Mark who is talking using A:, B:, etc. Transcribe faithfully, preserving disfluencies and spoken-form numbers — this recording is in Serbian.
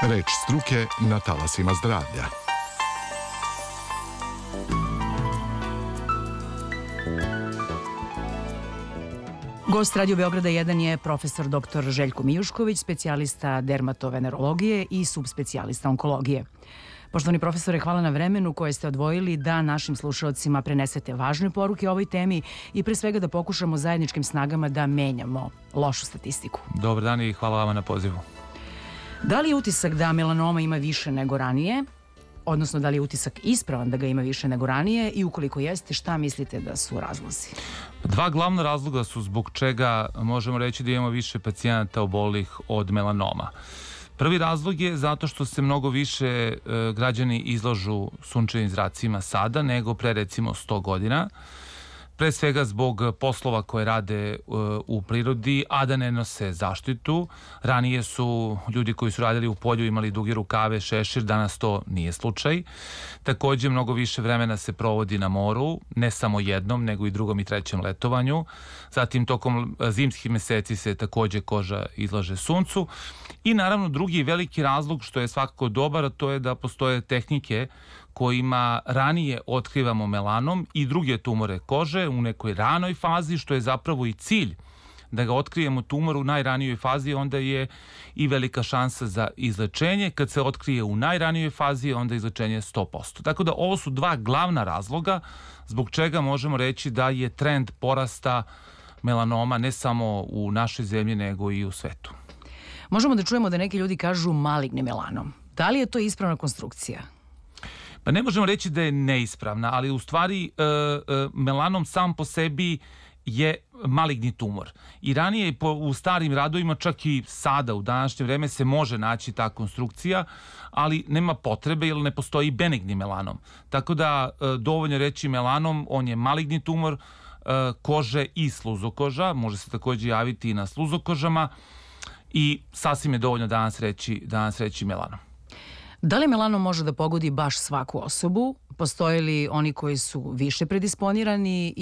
A: Reč struke na talasima zdravlja.
B: Gost Radio Beograda jedan je profesor doktor Željko Mijušković, specijalista dermatovenerologije i subspecijalista onkologije. Poštovani profesore, hvala na vremenu koje ste odvojili da našim slušalcima prenesete važne poruke o ovoj temi i pre svega da pokušamo zajedničkim snagama da menjamo lošu statistiku.
C: Dobar dan i hvala vama na pozivu.
B: Da li je utisak da melanoma ima više nego ranije, odnosno da li je utisak ispravan da ga ima više nego ranije i ukoliko jeste, šta mislite da su razlozi?
C: Dva glavna razloga su zbog čega možemo reći da imamo više pacijenata obolelih od melanoma. Prvi razlog je zato što se mnogo više e, građani izlažu sunčevim zracima sada nego pre recimo sto godina. Pre svega zbog poslova koje rade e, u prirodi, a da ne nose zaštitu. Ranije su ljudi koji su radili u polju imali duge rukave, šešir, danas to nije slučaj. Takođe, mnogo više vremena se provodi na moru, ne samo jednom, nego i drugom i trećem letovanju. Zatim, tokom zimskih meseci se takođe koža izlaže suncu. I naravno, drugi veliki razlog, što je svakako dobar, a to je da postoje tehnike kojima ranije otkrivamo melanom i druge tumore kože u nekoj ranoj fazi, što je zapravo i cilj da ga otkrijemo tumor u najranijoj fazi, onda je i velika šansa za izlečenje. Kad se otkrije u najranijoj fazi, onda je izlečenje sto posto. Tako da ovo su dva glavna razloga zbog čega možemo reći da je trend porasta melanoma ne samo u našoj zemlji, nego i u svetu.
B: Možemo da čujemo da neki ljudi kažu maligni melanom. Da li je to ispravna konstrukcija?
C: Pa ne možemo reći da je neispravna, ali u stvari e, e, melanom sam po sebi je maligni tumor. I ranije po, u starim radovima, čak i sada u današnje vreme se može naći ta konstrukcija, ali nema potrebe jer ne postoji benigni melanom. Tako da e, dovoljno reći melanom, on je maligni tumor e, kože i sluzokoža, može se takođe javiti i na sluzokožama i sasvim je dovoljno danas reći, danas reći melanom.
B: Da li melanom može da pogodi baš svaku osobu? Postoje li oni koji su više predisponirani